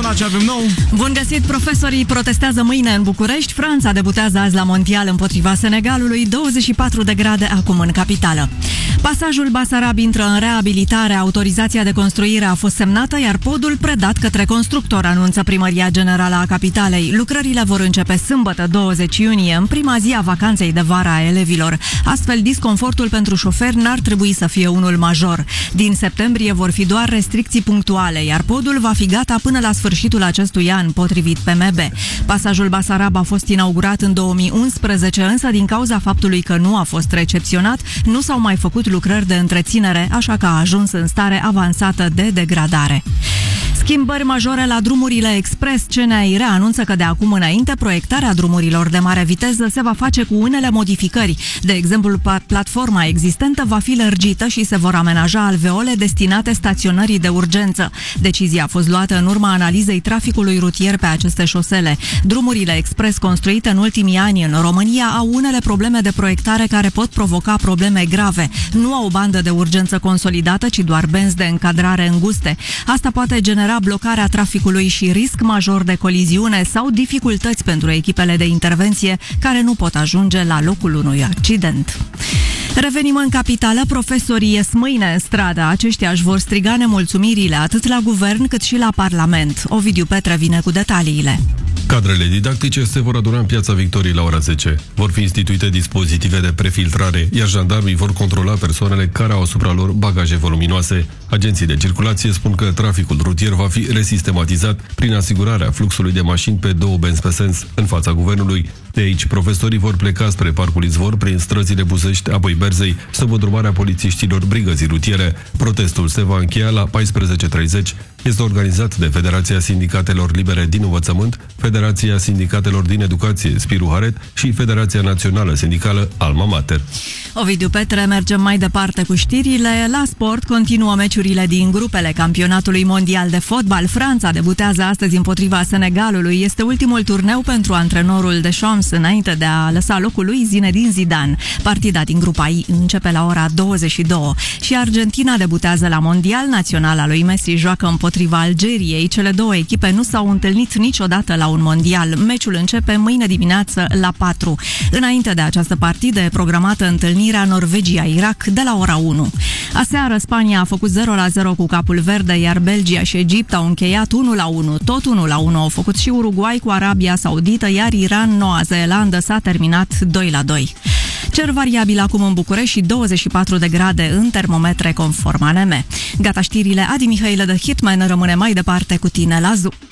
Neața, ce avem nou? Bun găsit, profesorii protestează mâine în București. Franța debutează azi la mondial împotriva Senegalului, 24 de grade acum în capitală. Pasajul Basarab intră în reabilitare, autorizația de construire a fost semnată, iar podul predat către constructor, anunță Primăria Generală a Capitalei. Lucrările vor începe sâmbătă, 20 iunie, în prima zi a vacanței de vară a elevilor. Astfel, disconfortul pentru șoferi n-ar trebui să fie unul major. Din septembrie vor fi doar restricții punctuale, iar podul va fi gata până la sfârșitul acestui an, potrivit PMB. Pasajul Basarab a fost inaugurat în 2011, însă din cauza faptului că nu a fost recepționat, nu s-au mai făcut lucrări de întreținere, așa că a ajuns în stare avansată de degradare. Schimbări majore la drumurile expres. CNAIR anunță că de acum înainte proiectarea drumurilor de mare viteză se va face cu unele modificări. De exemplu, platforma existentă va fi lărgită și se vor amenaja alveole destinate staționării de urgență. Decizia a fost luată în urma analizei traficului rutier pe aceste șosele. Drumurile expres construite în ultimii ani în România au unele probleme de proiectare care pot provoca probleme grave. Nu au bandă de urgență consolidată, ci doar benzi de încadrare înguste. Asta poate genera blocarea traficului și risc major de coliziune sau dificultăți pentru echipele de intervenție care nu pot ajunge la locul unui accident. Revenim în capitală, profesorii ies mâine în stradă. Aceștia își vor striga nemulțumirile atât la guvern cât și la Parlament. Ovidiu Petre vine cu detaliile. Cadrele didactice se vor aduna în Piața Victoriei la ora 10. Vor fi instituite dispozitive de prefiltrare, iar jandarmii vor controla persoanele care au asupra lor bagaje voluminoase. Agenții de circulație spun că traficul rutier va fi resistematizat prin asigurarea fluxului de mașini pe 2 benzi pe sens în fața guvernului. De aici, profesorii vor pleca spre Parcul Izvor prin străzile Buzești, apoi Berzei, sub îndrumarea polițiștilor brigăzii rutiere. Protestul se va încheia la 14:30. Este organizat de Federația Sindicatelor Libere din Învățământ, Federația Sindicatelor din Educație, Spiru Haret și Federația Națională Sindicală Alma Mater. Ovidiu Petre, mergem mai departe cu știrile. La sport continuă meciurile din grupele campionatului mondial de fotbal. Franța debutează astăzi împotriva Senegalului. Este ultimul turneu pentru antrenorul Deschamps înainte de a lăsa locul lui Zinedine Zidane. Partida din grupa I începe la ora 22. Și Argentina debutează la mondial. Naționala lui Messi joacă împotriva Algeriei. Cele două echipe nu s-au întâlnit niciodată la un mondial. Meciul începe mâine dimineață la 4. Înainte de această partidă e programată întâlnirea Norvegia-Irak de la ora 1. Aseară Spania a făcut 0-0 cu Capul Verde, iar Belgia și Egipt au încheiat 1-1. Tot 1-1 au făcut și Uruguay cu Arabia Saudită, iar Iran-Noua Zeelandă s-a terminat 2-2. Cer variabil acum în București și 24 de grade în termometre conform ANM. Gata știrile, Adi Mihailă de Hitman rămâne mai departe cu tine la Zoo.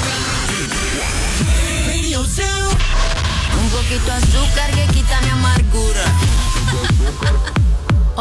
Un poquito azúcar que quita mi amargura.